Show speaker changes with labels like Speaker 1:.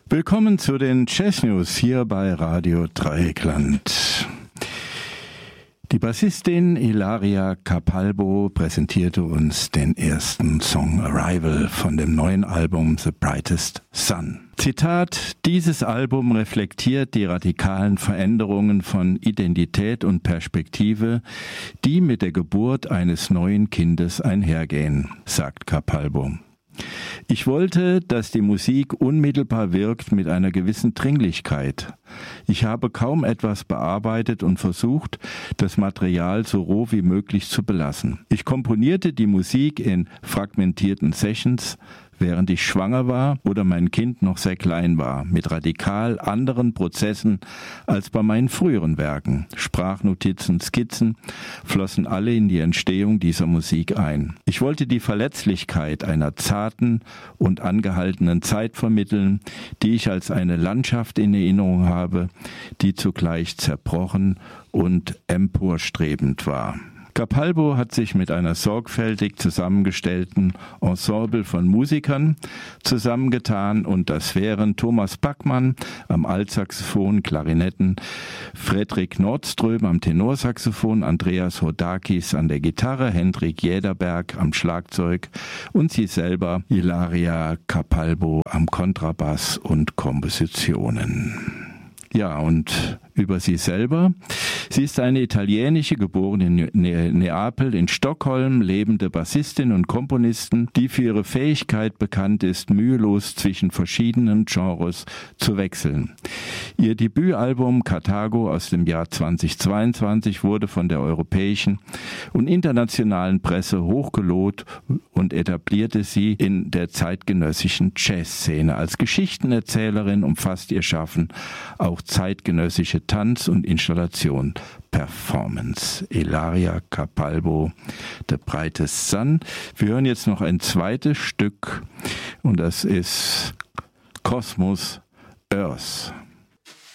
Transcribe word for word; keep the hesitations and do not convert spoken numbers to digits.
Speaker 1: Willkommen zu den Jazz News hier bei Radio Dreieckland. Die Bassistin Ilaria Capalbo präsentierte uns den ersten Song Arrival von dem neuen Album The Brightest Sun. Zitat: Dieses Album reflektiert die radikalen Veränderungen von Identität und Perspektive, die mit der Geburt eines neuen Kindes einhergehen, sagt Capalbo. Ich wollte, dass die Musik unmittelbar wirkt mit einer gewissen Dringlichkeit. Ich habe kaum etwas bearbeitet und versucht, das Material so roh wie möglich zu belassen. Ich komponierte die Musik in fragmentierten Sessions, während ich schwanger war oder mein Kind noch sehr klein war, mit radikal anderen Prozessen als bei meinen früheren Werken. Sprachnotizen, Skizzen flossen alle in die Entstehung dieser Musik ein. Ich wollte die Verletzlichkeit einer zarten und angehaltenen Zeit vermitteln, die ich als eine Landschaft in Erinnerung habe, die zugleich zerbrochen und emporstrebend war. Capalbo hat sich mit einer sorgfältig zusammengestellten Ensemble von Musikern zusammengetan, und das wären Thomas Backmann am Altsaxophon, Klarinetten, Fredrik Nordström am Tenorsaxophon, Andreas Hodakis an der Gitarre, Hendrik Jäderberg am Schlagzeug und sie selber, Ilaria Capalbo, am Kontrabass und Kompositionen. Ja, und über sie selber. Sie ist eine italienische, geboren in ne- Neapel, in Stockholm, lebende Bassistin und Komponistin, die für ihre Fähigkeit bekannt ist, mühelos zwischen verschiedenen Genres zu wechseln. Ihr Debütalbum Karthago aus dem Jahr zweitausendzweiundzwanzig wurde von der europäischen und internationalen Presse hochgelobt und etablierte sie in der zeitgenössischen Jazzszene. Als Geschichtenerzählerin umfasst ihr Schaffen auch zeitgenössische Tanz und Installation. Performance. Ilaria Capalbo, The Brightest Sun. Wir hören jetzt noch ein zweites Stück und das ist Cosmos Earth.